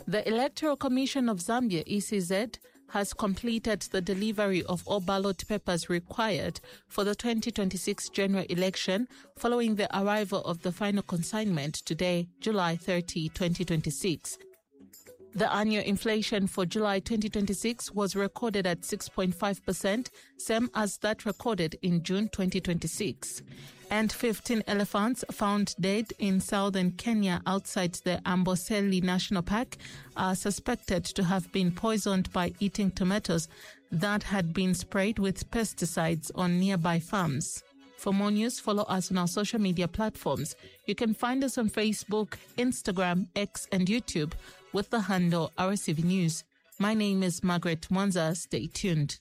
The Electoral Commission of Zambia, ECZ, has completed the delivery of all ballot papers required for the 2026 general election following the arrival of the final consignment today, July 30, 2026. The annual inflation for July 2026 was recorded at 6.5%, same as that recorded in June 2026. And 15 elephants found dead in southern Kenya outside the Amboseli National Park are suspected to have been poisoned by eating tomatoes that had been sprayed with pesticides on nearby farms. For more news, follow us on our social media platforms. You can find us on Facebook, Instagram, X, and YouTube with the handle RCV News. My name is Margaret Mwanza. Stay tuned.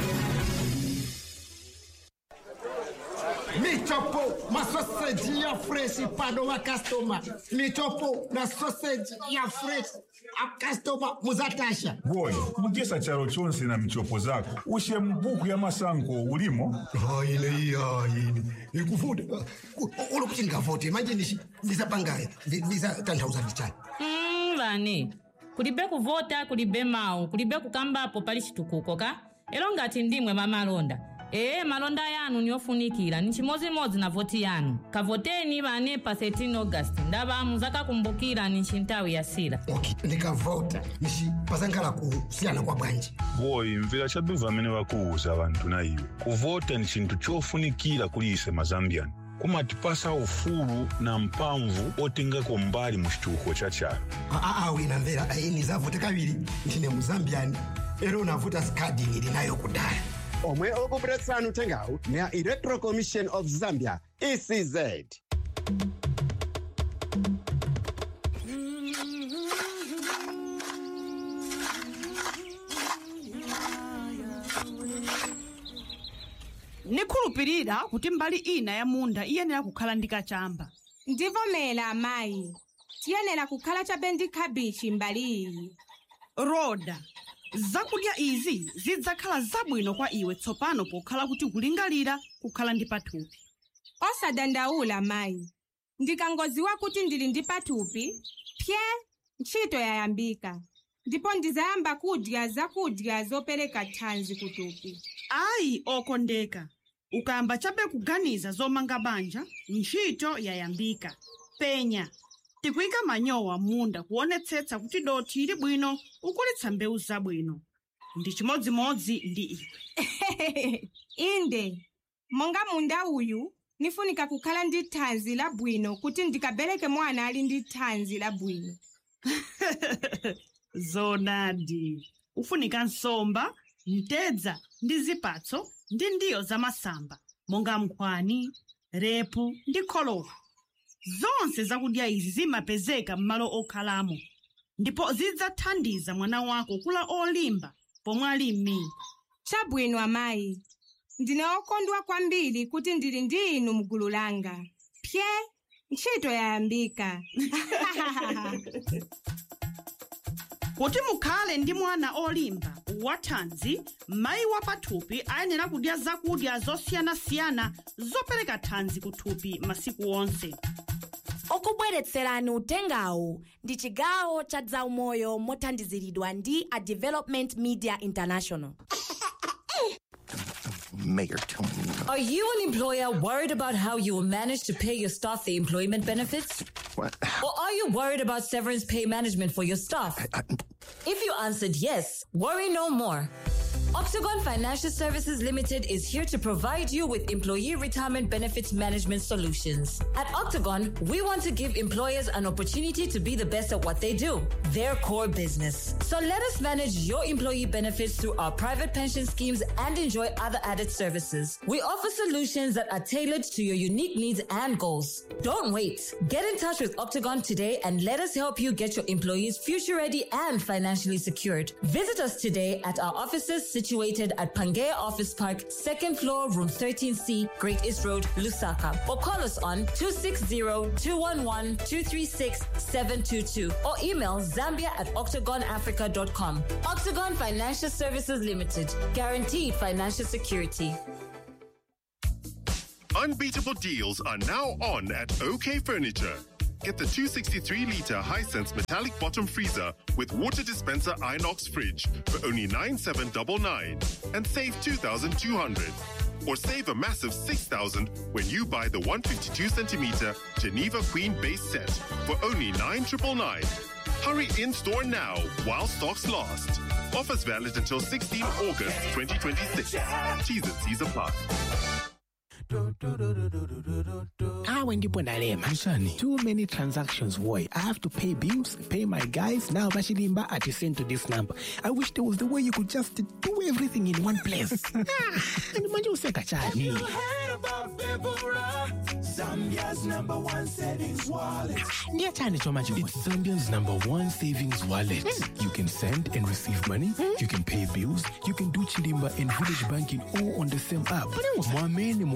Michopo, ma sausage ya fresh pado wa customer. Michopo na sausage ya fresh a customer muzatasha. Boy, mugesa charo chonse na michopo zako. Ushe mbuku ya masango ulimo. Ile. Ikufude. Olokuchinga vote. Imagine nisapanga visa 10,000 chani. Vani. Kulibe kuvota, kulibe mau, kulibe kukamba apo pali chitukuko ka. Elonga ati ndimwe mama alonda. Malonda yanu nyofunikira nchimozi na voti yanu. Kavoteni bane pa 13 August. Ndaba muzaka kumbukira nchintawi ya sila. Okay, nikavota. Nishi pasangala kusiana kwa bwanji. Boy, mvila chabiva mene wakuuza abantu na iwe. Kuvota ni chintu chofunikira kulise mazambian. Kumatipasa ufuru na mpamvu otenga kwa mbali mshituko chachara. Wina mvela, nizavote kabili. Nchine muzambiani. Ero unavuta skadi nilinayo kudaya. Omwe okubresanu tengau na Electoral Commission of Zambia, ECZ. Nikhulupirira kuti mbali ina ya munda iyenera kukhala ndi kachamba. Ndivomera amayi. Tiyenera kukhala chabe ndi kabichi mbali iyi. Roda, zakudya izi zidzakhala zabwino kwa iwe tsopano pokhala kuti kulingalira kukhala ndi pathupi. Osadandaula mayi. Ndikangoziwa kuti ndili ndi pathupi, ntchito yayambika. Ndipo ndizayamba kudya zakudya zopereka thanzi kuthupi. Ayi okondeka. Ukayamba chabe kuganiza zomanga banja, ntchito yayambika. Penya. Tikuyika manyowa munda kuonetsetsa kuti dothi ili bwino ukulitsa mbewu zabwino. Ndi chimodzimodzi ndi iwe. Inde, monga munda uyu, nifunika kukhala ndi thanzi labwino kuti ndikabereke mwana ali ndi thanzi labwino. Zonadi. Ufunika nsomba, mtedza, ndi zipatso, ndi ndiyo za masamba, monga mkhwani, repu, ndi kholowa. Zonse zakudya izi zimapezeka mmalo okhalamo. Ndipo zidzathandiza mwana wako kula olimba pomwe ali m'mimba. Chabwino amayi. Ndine okondwa kwambiri kuti ndili ndi inu mgulu langa. Ntchito yayambika. Kuti mukhale ndi mwana olimba, wathanzi, mayi wa pathupi ayenera kudya zakudya zosiyana-siyana zopereka thanzi kuthupi masiku onse. Okubweretserani utengawu ndi chigawo cha zaumoyo mothandiziridwa ndi a Development Media International. Mayor Tony. Are you an employer worried about how you will manage to pay your staff the employment benefits? What? Or are you worried about severance pay management for your staff? If you answered yes, worry no more. Octagon Financial Services Limited is here to provide you with employee retirement benefits management solutions. At Octagon, we want to give employers an opportunity to be the best at what they do, their core business. So let us manage your employee benefits through our private pension schemes and enjoy other added services. We offer solutions that are tailored to your unique needs and goals. Don't wait. Get in touch with Octagon today and let us help you get your employees future ready and financially secured. Visit us today at our offices situated at Pangea Office Park, 2nd floor, room 13C, Great East Road, Lusaka. Or call us on 260-211-236-722 or email zambia@octagonafrica.com. Octagon Financial Services Limited. Guaranteed financial security. Unbeatable deals are now on at OK Furniture. Get the 263-litre Hisense metallic bottom freezer with water dispenser Inox fridge for only 9,799 and save 2,200. Or save a massive 6,000 when you buy the 152-centimetre Geneva Queen base set for only 9,999. Hurry in-store now while stocks last. Offers valid until 16 August 2026. T's and C's apply. Ndipo ndalema too many transactions boy. I have to pay bills, pay my guys. Now Bashilimba at send to this number. I wish there was the way you could just do everything in one place. And manje useka chani. Zambia's #1 savings wallet. It's Zambia's #1 savings wallet. You can send and receive money. You can pay bills. You can do Chilimba and village banking all on the same app.